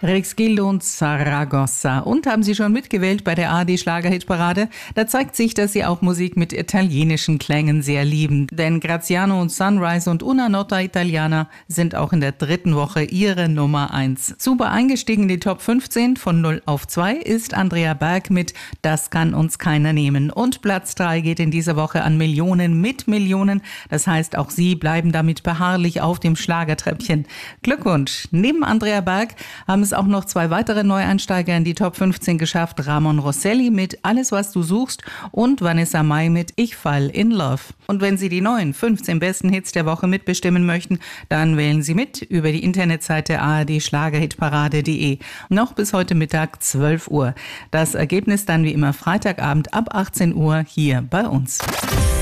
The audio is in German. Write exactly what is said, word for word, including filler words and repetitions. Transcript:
Rexgildo und Saragossa. Und haben Sie schon mitgewählt bei der A R D-Schlagerhitparade? Da zeigt sich, dass Sie auch Musik mit italienischen Klängen sehr lieben. Denn Graziano und Sunrise und Una Nota Italiana sind auch in der dritten Woche Ihre Nummer eins. Super eingestiegen in die Top fünfzehn von null auf zwei ist Andrea Berg mit Das kann uns keiner nehmen. Und Platz drei geht in dieser Woche an Millionen mit Millionen. Das heißt, auch Sie bleiben damit beharrlich auf dem Schlagertreppchen. Glückwunsch! Neben Andrea Berg haben es auch noch zwei weitere Neueinsteiger in die Top fünfzehn geschafft. Ramon Rosselli mit Alles, was du suchst und Vanessa Mai mit Ich fall in Love. Und wenn Sie die neuen fünfzehn besten Hits der Woche mitbestimmen möchten, dann wählen Sie mit über die Internetseite a r d schlagerhitparade punkt d e. Noch bis heute Mittag zwölf Uhr. Das Ergebnis dann wie immer Freitagabend ab achtzehn Uhr hier bei uns.